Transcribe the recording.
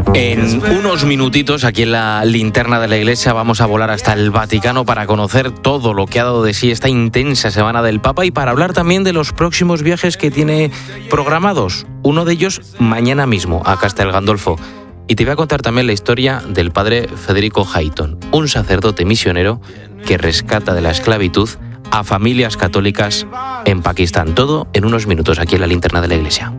En unos minutitos, aquí en la linterna de la iglesia, vamos a volar hasta el Vaticano para conocer todo lo que ha dado de sí esta intensa semana del Papa y para hablar también de los próximos viajes que tiene programados. Uno de ellos mañana mismo a Castel Gandolfo. Y te voy a contar también la historia del padre Federico Hayton, un sacerdote misionero que rescata de la esclavitud a familias católicas en Pakistán. Todo en unos minutos aquí en la linterna de la iglesia.